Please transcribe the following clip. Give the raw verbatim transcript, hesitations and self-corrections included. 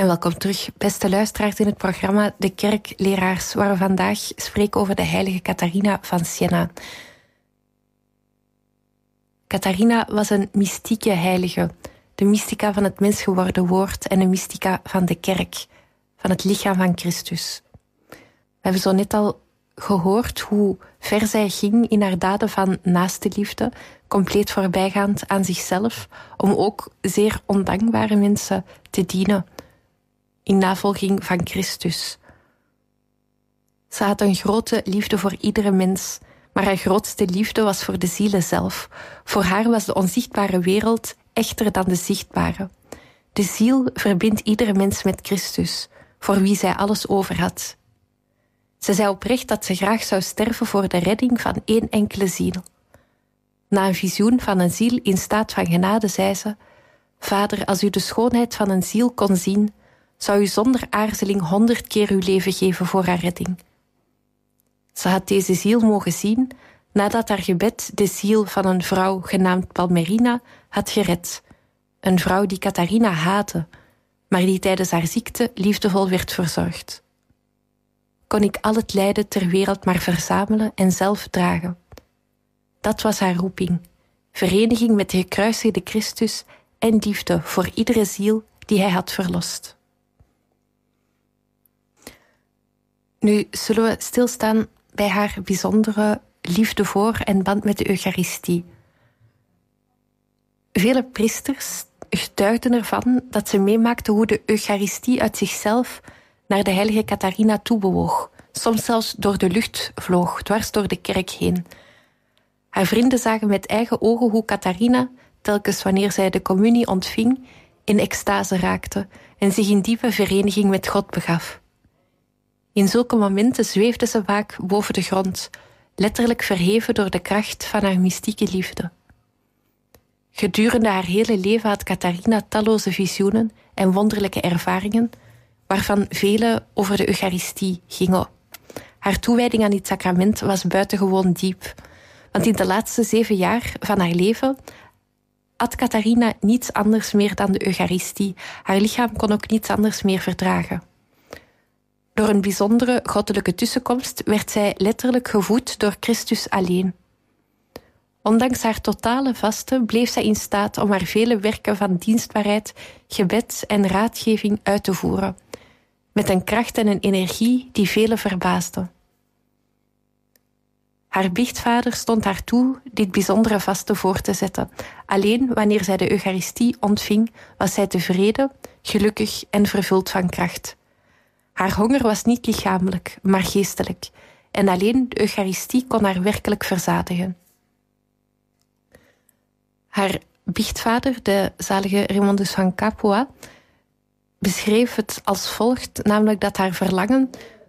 En welkom terug, beste luisteraars, in het programma De Kerkleraars, waar we vandaag spreken over de heilige Catharina van Siena. Catharina was een mystieke heilige, de mystica van het mensgeworden woord en de mystica van de kerk, van het lichaam van Christus. We hebben zo net al gehoord hoe ver zij ging in haar daden van naaste liefde, compleet voorbijgaand aan zichzelf, om ook zeer ondankbare mensen te dienen in navolging van Christus. Ze had een grote liefde voor iedere mens, maar haar grootste liefde was voor de zielen zelf. Voor haar was de onzichtbare wereld echter dan de zichtbare. De ziel verbindt iedere mens met Christus, voor wie zij alles over had. Ze zei oprecht dat ze graag zou sterven voor de redding van één enkele ziel. Na een visioen van een ziel in staat van genade zei ze: Vader, als u de schoonheid van een ziel kon zien, zou u zonder aarzeling honderd keer uw leven geven voor haar redding. Ze had deze ziel mogen zien nadat haar gebed de ziel van een vrouw genaamd Palmerina had gered. Een vrouw die Catharina haatte, maar die tijdens haar ziekte liefdevol werd verzorgd. Kon ik al het lijden ter wereld maar verzamelen en zelf dragen. Dat was haar roeping, vereniging met de gekruisigde Christus en liefde voor iedere ziel die hij had verlost. Nu zullen we stilstaan bij haar bijzondere liefde voor en band met de Eucharistie. Vele priesters getuigden ervan dat ze meemaakten hoe de Eucharistie uit zichzelf naar de heilige Catharina toebewoog, soms zelfs door de lucht vloog, dwars door de kerk heen. Haar vrienden zagen met eigen ogen hoe Catharina, telkens wanneer zij de communie ontving, in extase raakte en zich in diepe vereniging met God begaf. In zulke momenten zweefde ze vaak boven de grond, letterlijk verheven door de kracht van haar mystieke liefde. Gedurende haar hele leven had Catharina talloze visioenen en wonderlijke ervaringen, waarvan vele over de Eucharistie gingen. Haar toewijding aan dit sacrament was buitengewoon diep, want in de laatste zeven jaar van haar leven had Catharina niets anders meer dan de Eucharistie. Haar lichaam kon ook niets anders meer verdragen. Door een bijzondere goddelijke tussenkomst werd zij letterlijk gevoed door Christus alleen. Ondanks haar totale vasten bleef zij in staat om haar vele werken van dienstbaarheid, gebed en raadgeving uit te voeren, met een kracht en een energie die velen verbaasden. Haar biechtvader stond haar toe dit bijzondere vasten voor te zetten. Alleen wanneer zij de Eucharistie ontving, was zij tevreden, gelukkig en vervuld van kracht. Haar honger was niet lichamelijk, maar geestelijk, en alleen de Eucharistie kon haar werkelijk verzadigen. Haar biechtvader, de zalige Raymondus van Capua, beschreef het als volgt, namelijk dat haar verlangen